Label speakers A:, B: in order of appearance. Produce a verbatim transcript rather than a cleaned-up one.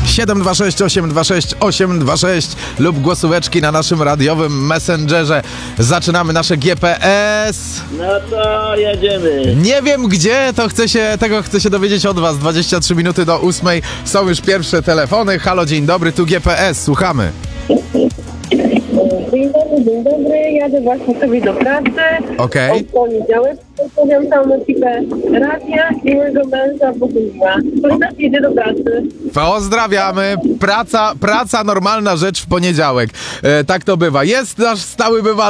A: siedem dwa sześć osiem dwa sześć osiem dwa sześć lub głosóweczki na naszym radiowym messengerze. Zaczynamy nasze G P S.
B: No to jedziemy.
A: Nie wiem gdzie, to chcę się, tego chcę się dowiedzieć od was. dwadzieścia trzy minuty do ósmej. Są już pierwsze telefony. Halo, dzień dobry, tu G P S, słuchamy.
C: Dzień dobry, dzień dobry. Jadę właśnie sobie do pracy.
A: Okej.
C: Od poniedziałek pozdrawiam całą ekipę radia i mojego męża Bogumiła, który też jedzie do pracy.
A: Pozdrawiamy. Praca, praca normalna rzecz w poniedziałek. E, tak to bywa. Jest nasz stały bywalec.